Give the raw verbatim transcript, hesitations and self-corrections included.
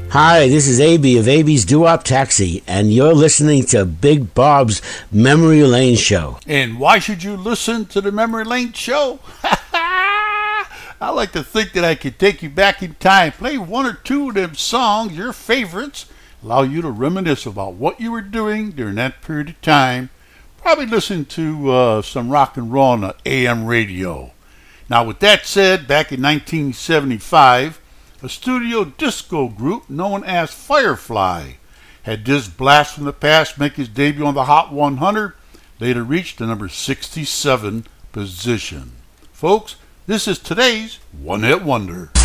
Hi, this is A B of A B's Doo-Wop Taxi, and you're listening to Big Bob's Memory Lane Show. And why should you listen to the Memory Lane Show? I like to think that I could take you back in time, play one or two of them songs, your favorites, allow you to reminisce about what you were doing during that period of time. Probably listen to uh, some rock and roll on the A M radio. Now, with that said, back in nineteen seventy-five, a studio disco group known as Firefly had this blast from the past make his debut on the Hot one hundred, later reached the number sixty-seven position. Folks, this is today's One Hit Wonder.